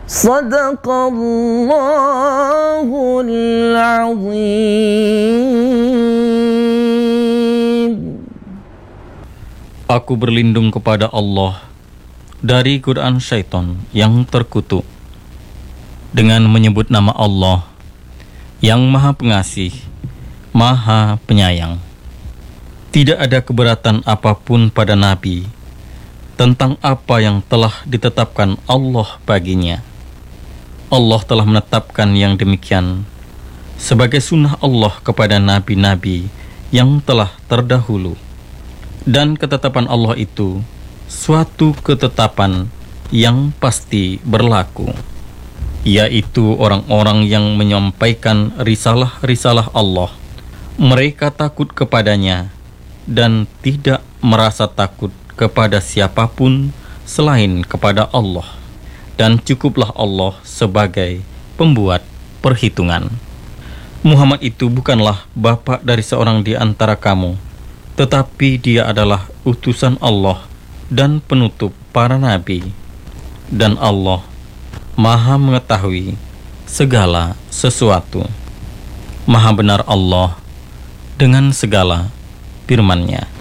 Sadaqallahul azim. Aku berlindung kepada Allah dari godaan syaitan yang terkutuk dengan menyebut nama Allah yang Maha Pengasih, Maha Penyayang. Tidak ada keberatan apapun pada Nabi tentang apa yang telah ditetapkan Allah baginya. Allah telah menetapkan yang demikian sebagai sunnah Allah kepada nabi-nabi yang telah terdahulu. Dan ketetapan Allah itu suatu ketetapan yang pasti berlaku, yaitu orang-orang yang menyampaikan risalah-risalah Allah. Mereka takut kepadanya dan tidak merasa takut kepada siapapun selain kepada Allah. Dan cukuplah Allah sebagai pembuat perhitungan. Muhammad itu bukanlah bapa dari seorang di antara kamu, tetapi dia adalah utusan Allah dan penutup para nabi. Dan Allah Maha mengetahui segala sesuatu. Maha benar Allah dengan segala firman-Nya.